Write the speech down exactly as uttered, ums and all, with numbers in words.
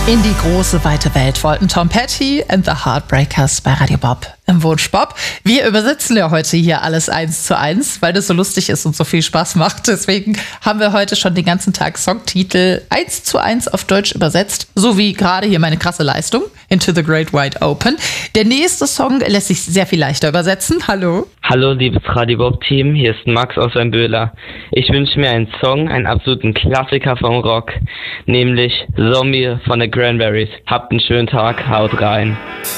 In die große, weite Welt wollten Tom Petty and the Heartbreakers bei Radio Bob im Wunsch Bob. Wir übersetzen ja heute hier alles eins zu eins, weil das so lustig ist und so viel Spaß macht. Deswegen haben wir heute schon den ganzen Tag Songtitel eins zu eins auf Deutsch übersetzt. So wie gerade hier meine krasse Leistung, Into the Great Wide Open. Der nächste Song lässt sich sehr viel leichter übersetzen. Hallo. Hallo, liebes Radio Bob-Team, hier ist Max aus Weinböhler. Ich wünsche mir einen Song, einen absoluten Klassiker vom Rock, nämlich Zombie von The Cranberries. Habt einen schönen Tag, haut rein.